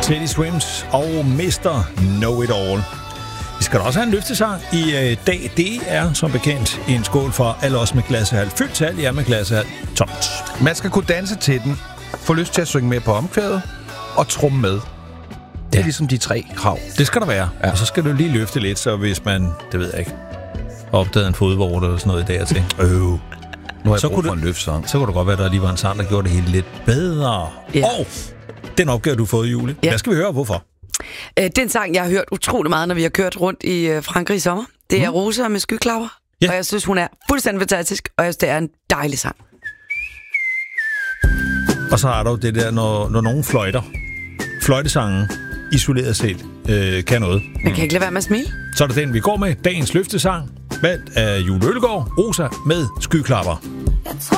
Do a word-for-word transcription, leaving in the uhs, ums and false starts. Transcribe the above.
Teddy Swims og mister Know It All. Vi skal da også have en løftesang i øh, dag. Det er som bekendt en skål for alle os med glassehal. Fyldt til alt, jer med glassehal. Tomt. Man skal kunne danse til den, få lyst til at synge med på omkvædet og trumme med. Det er ja. ligesom de tre krav. Det skal der være. Ja. Og så skal du lige løfte lidt, så hvis man, det ved jeg ikke, opdagede en fodvort eller sådan noget i dag til. Øh. Nu har jeg så brug kunne for en løftsang. Så kunne det godt være, at der lige var en sang, der gjorde det hele lidt bedre. Ja. Og den opgave, du har fået, Julie. Ja. Hvad skal vi høre, hvorfor? Øh, den sang, jeg har hørt utrolig meget, når vi har kørt rundt i øh, Frankrig i sommer. Det er mm. Rosa med Skyklapper. Ja. Og jeg synes, hun er fuldstændig fantastisk, og jeg synes, det er en dejlig sang. Og så er der jo det der, når, når nogen fløjter. Fløjtesangen, isoleret set, øh, kan noget. Man kan ikke lade være med at smile. Så er det den, vi går med. Dagens løftesang. Valgt af Julie Ølgaard. Rosa med Skyklapper.